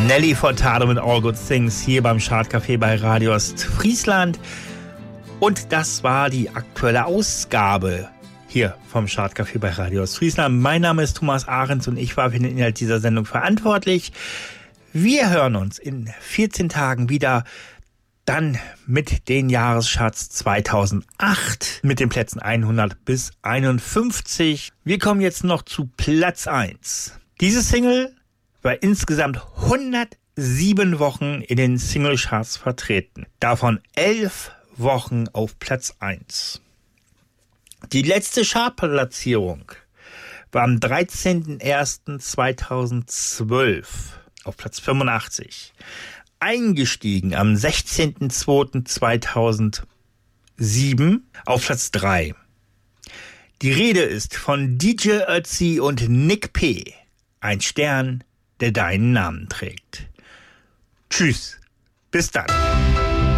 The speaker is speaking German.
Nelly Furtado mit All Good Things hier beim Chartcafé bei Radio Ostfriesland. Und das war die aktuelle Ausgabe hier vom Chartcafé bei Radio Ostfriesland. Mein Name ist Thomas Ahrens und ich war für den Inhalt dieser Sendung verantwortlich. Wir hören uns in 14 Tagen wieder, dann mit den Jahrescharts 2008, mit den Plätzen 100 bis 51. Wir kommen jetzt noch zu Platz 1. Diese Single war insgesamt 107 Wochen in den Singlecharts vertreten. Davon 11 Wochen auf Platz 1. Die letzte Chartplatzierung war am 13.01.2012 auf Platz 85. Eingestiegen am 16.02.2007 auf Platz 3. Die Rede ist von DJ Ötzi und Nick P. Ein Stern, der deinen Namen trägt. Tschüss, bis dann.